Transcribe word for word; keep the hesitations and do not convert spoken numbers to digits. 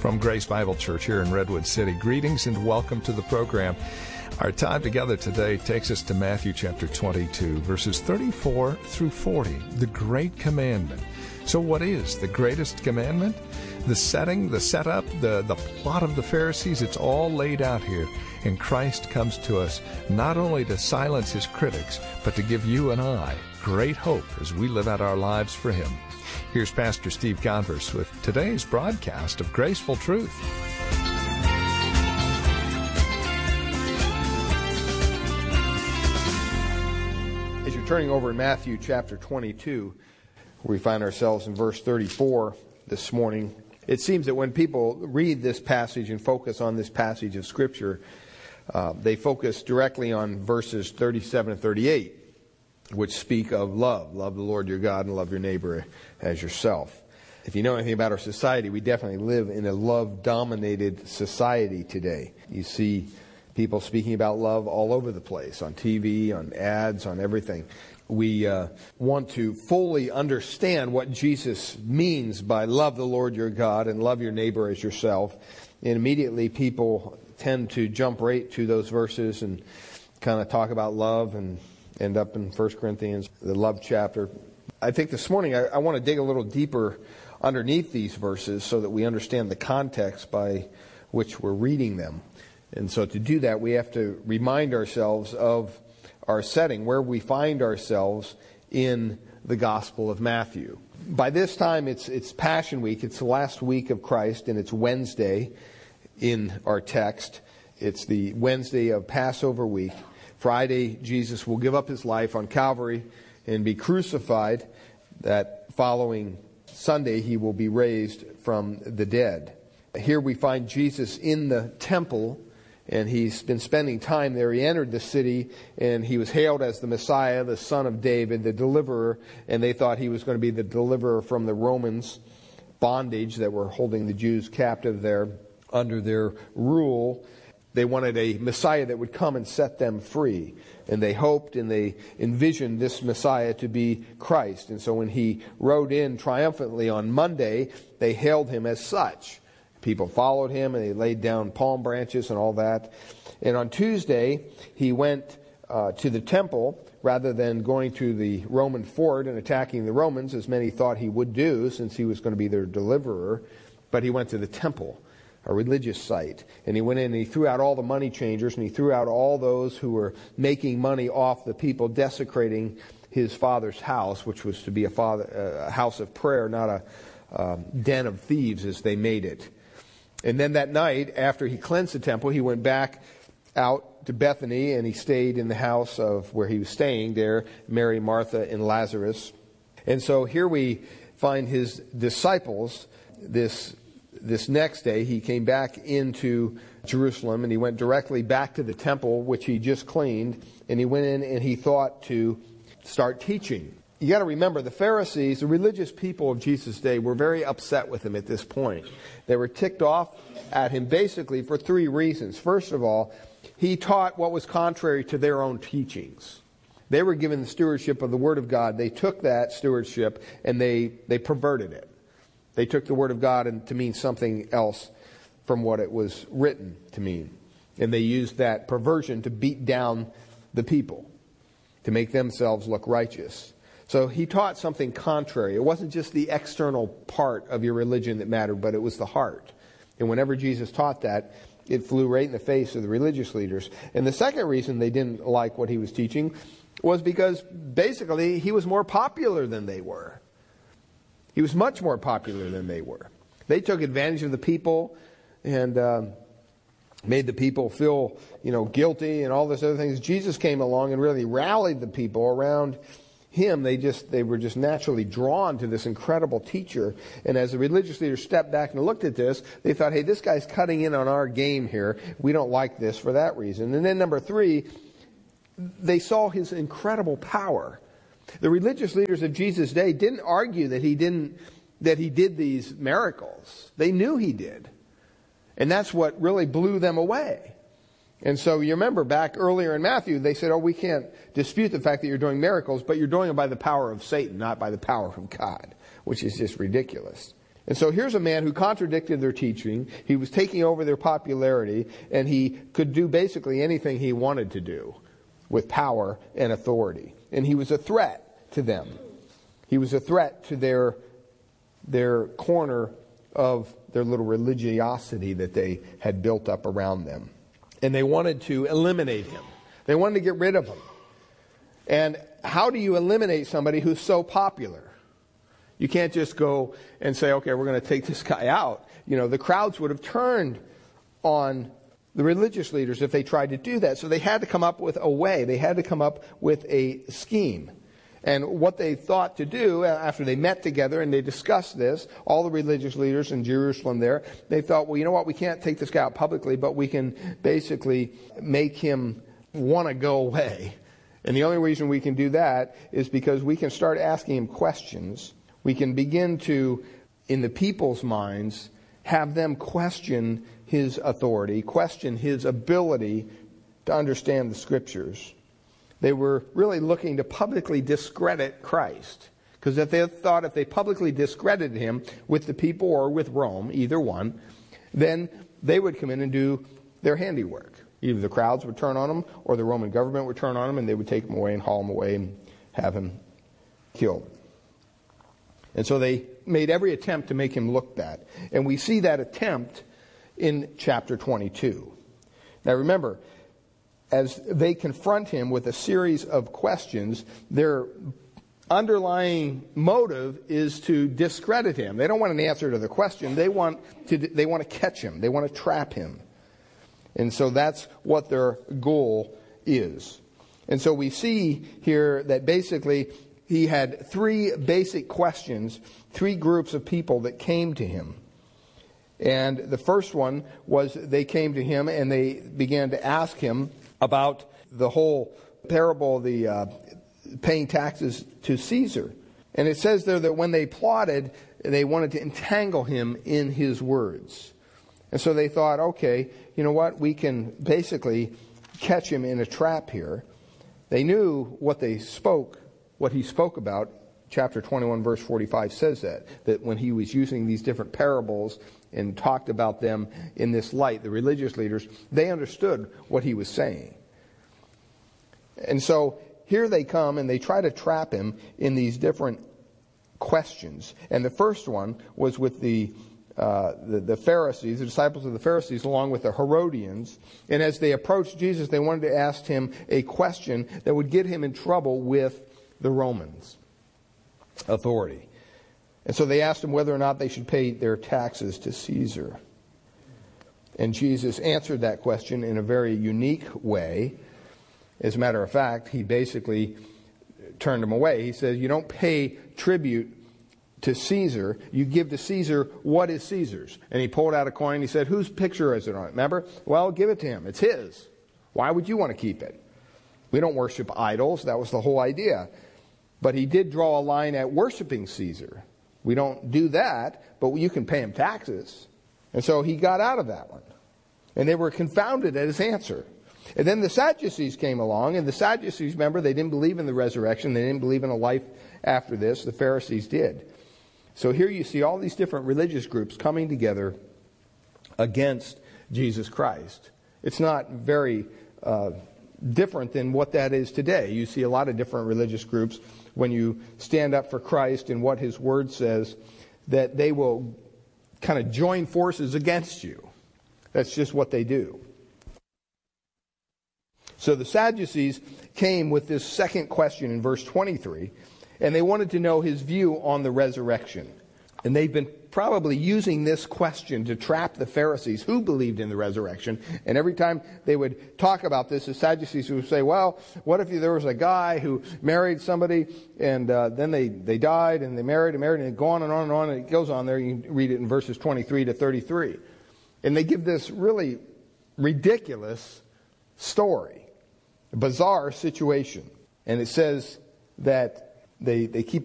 From Grace Bible Church here in Redwood City, greetings and welcome to the program. Our time together today takes us to Matthew chapter twenty-two, verses thirty-four through forty, the Great Commandment. So what is the greatest commandment? The setting, the setup, the, the plot of the Pharisees, it's all laid out here. And Christ comes to us not only to silence his critics, but to give you and I great hope as we live out our lives for him. Here's Pastor Steve Converse with today's broadcast of Graceful Truth. As you're turning over in Matthew chapter twenty-two, we find ourselves in verse thirty-four this morning. It seems that when people read this passage and focus on this passage of Scripture, uh, they focus directly on verses thirty-seven and thirty-eight, which speak of love. Love the Lord your God and love your neighbor as yourself. If you know anything about our society, we definitely live in a love-dominated society today. You see people speaking about love all over the place, on T V, on ads, on everything. We uh, want to fully understand what Jesus means by love the Lord your God and love your neighbor as yourself. And immediately people tend to jump right to those verses and kind of talk about love and end up in First Corinthians, the love chapter. I think this morning I, I want to dig a little deeper underneath these verses so that we understand the context by which we're reading them. And so to do that, we have to remind ourselves of our setting, where we find ourselves in the Gospel of Matthew. By this time, it's it's Passion Week. It's the last week of Christ, and it's Wednesday in our text. It's the Wednesday of Passover week. Friday, Jesus will give up his life on Calvary and be crucified. That following Sunday, he will be raised from the dead. Here we find Jesus in the temple, and he's been spending time there. He entered the city, and he was hailed as the Messiah, the Son of David, the deliverer, and they thought he was going to be the deliverer from the Romans' bondage that were holding the Jews captive there under their rule. They wanted a Messiah that would come and set them free. And they hoped and they envisioned this Messiah to be Christ. And so when he rode in triumphantly on Monday, they hailed him as such. People followed him and they laid down palm branches and all that. And on Tuesday, he went uh, to the temple rather than going to the Roman fort and attacking the Romans, as many thought he would do since he was going to be their deliverer. But he went to the temple, a religious site. And he went in and he threw out all the money changers and he threw out all those who were making money off the people, desecrating his father's house, which was to be a, father, a house of prayer, not a um, den of thieves as they made it. And then that night, after he cleansed the temple, he went back out to Bethany and he stayed in the house of where he was staying there, Mary, Martha, and Lazarus. And so here we find his disciples. This This next day, he came back into Jerusalem and he went directly back to the temple, which he just cleaned. And he went in and he thought to start teaching. You got to remember, the Pharisees, the religious people of Jesus' day, were very upset with him at this point. They were ticked off at him basically for three reasons. First of all, he taught what was contrary to their own teachings. They were given the stewardship of the Word of God. They took that stewardship and they, they perverted it. They took the Word of God and to mean something else from what it was written to mean. And they used that perversion to beat down the people, to make themselves look righteous. So he taught something contrary. It wasn't just the external part of your religion that mattered, but it was the heart. And whenever Jesus taught that, it flew right in the face of the religious leaders. And the second reason they didn't like what he was teaching was because basically he was more popular than they were. He was much more popular than they were. They took advantage of the people and um, made the people feel, you know, guilty and all this other things. Jesus came along and really rallied the people around him. They just they were just naturally drawn to this incredible teacher. And as the religious leaders stepped back and looked at this, they thought, hey, this guy's cutting in on our game here. We don't like this for that reason. And then number three, they saw his incredible power. The religious leaders of Jesus' day didn't argue that he didn't, that he did these miracles. They knew he did. And that's what really blew them away. And so you remember back earlier in Matthew, they said, oh, we can't dispute the fact that you're doing miracles, but you're doing it by the power of Satan, not by the power of God, which is just ridiculous. And so here's a man who contradicted their teaching. He was taking over their popularity, and he could do basically anything he wanted to do with power and authority. And he was a threat to them. He was a threat to their, their corner of their little religiosity that they had built up around them. And they wanted to eliminate him. They wanted to get rid of him. And how do you eliminate somebody who's so popular? You can't just go and say, okay, we're going to take this guy out. You know, the crowds would have turned on the religious leaders if they tried to do that. So they had to come up with a way. They had to come up with a scheme. And what they thought to do after they met together and they discussed this, all the religious leaders in Jerusalem there, they thought, well, you know what, we can't take this guy out publicly, but we can basically make him want to go away. And the only reason we can do that is because we can start asking him questions. We can begin to, in the people's minds, have them question his authority, question his ability to understand the Scriptures. They were really looking to publicly discredit Christ. Because if they thought if they publicly discredited him with the people or with Rome, either one, then they would come in and do their handiwork. Either the crowds would turn on him or the Roman government would turn on him and they would take him away and haul him away and have him killed. And so they made every attempt to make him look bad. And we see that attempt in chapter twenty-two. Now remember, as they confront him with a series of questions, their underlying motive is to discredit him. They don't want an answer to the question. They want to, they want to catch him. They want to trap him. And so that's what their goal is. And so we see here that basically he had three basic questions, three groups of people that came to him. And the first one was they came to him and they began to ask him about the whole parable of the uh, paying taxes to Caesar. And it says there that when they plotted, they wanted to entangle him in his words. And so they thought, okay, you know what, we can basically catch him in a trap here. They knew what they spoke, what he spoke about. Chapter twenty-one, verse forty-five says that, that when he was using these different parables and talked about them in this light, the religious leaders, they understood what he was saying. And so here they come and they try to trap him in these different questions. And the first one was with the, uh, the, the Pharisees, the disciples of the Pharisees, along with the Herodians. And as they approached Jesus, they wanted to ask him a question that would get him in trouble with the Romans' authority. And so they asked him whether or not they should pay their taxes to Caesar. And Jesus answered that question in a very unique way. As a matter of fact, he basically turned them away. He said, you don't pay tribute to Caesar. You give to Caesar what is Caesar's. And he pulled out a coin and he said, whose picture is it on it? Remember? Well, give it to him. It's his. Why would you want to keep it? We don't worship idols. That was the whole idea. But he did draw a line at worshiping Caesar. We don't do that, but you can pay him taxes. And so he got out of that one. And they were confounded at his answer. And then the Sadducees came along, and the Sadducees, remember, they didn't believe in the resurrection. They didn't believe in a life after this. The Pharisees did. So here you see all these different religious groups coming together against Jesus Christ. It's not very uh, different than what that is today. You see a lot of different religious groups when you stand up for Christ and what His Word says, that they will kind of join forces against you. That's just what they do. So the Sadducees came with this second question in verse twenty-three, and they wanted to know his view on the resurrection. And they've been probably using this question to trap the Pharisees who believed in the resurrection. And every time they would talk about this, the Sadducees would say, well, what if there was a guy who married somebody and uh, then they, they died and they married and married and it go on and on and on. And it goes on there. You can read it in verses twenty-three to thirty-three. And they give this really ridiculous story, a bizarre situation. And it says that they, they keep